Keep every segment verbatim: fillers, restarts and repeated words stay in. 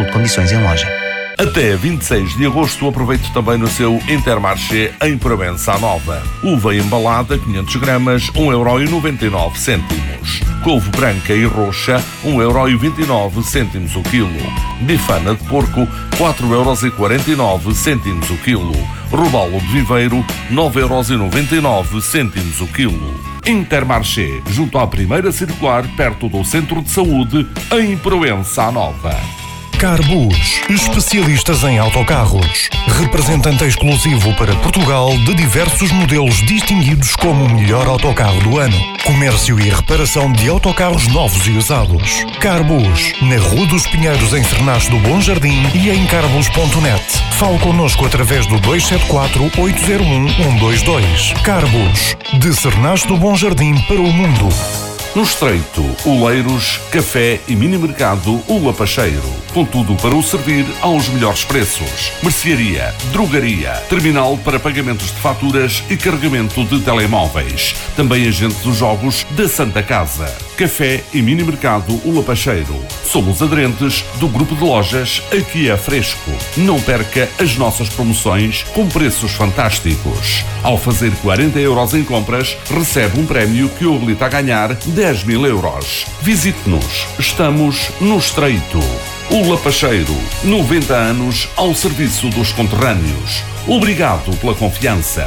Consulte condições em loja. Até vinte e seis de agosto aproveite também no seu Intermarché em Provença Nova. Uva embalada quinhentos gramas, um euro e noventa e nove cêntimos. Couve branca e roxa, um euro e vinte e nove cêntimos o quilo. Bifana de porco, quatro euros e quarenta e nove cêntimos o quilo. Robalo de viveiro, nove euros e noventa e nove cêntimos o quilo. Intermarché, junto à primeira circular, perto do Centro de Saúde, em Provença Nova. Carbus, especialistas em autocarros. Representante exclusivo para Portugal de diversos modelos distinguidos como o melhor autocarro do ano. Comércio e reparação de autocarros novos e usados. Carbus, na Rua dos Pinheiros, em Cernache do Bom Jardim e em carbus ponto net. Fale connosco através do dois sete quatro, oito zero um, um dois dois. Carbus, de Cernache do Bom Jardim para o mundo. No Estreito, Oleiros, Café e Mini Mercado O Lapacheiro. Com tudo para o servir aos melhores preços. Mercearia, drogaria, terminal para pagamentos de faturas e carregamento de telemóveis. Também agente dos jogos da Santa Casa. Café e Mini Mercado O Lapacheiro. Somos aderentes do grupo de lojas Aqui é Fresco. Não perca as nossas promoções com preços fantásticos. Ao fazer quarenta euros em compras, recebe um prémio que o habilita a ganhar dez mil euros. Visite-nos. Estamos no Estreito. O Lapacheiro, noventa anos ao serviço dos conterrâneos. Obrigado pela confiança.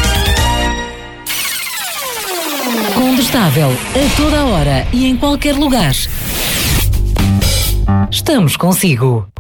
Condestável, a toda hora e em qualquer lugar. Estamos consigo.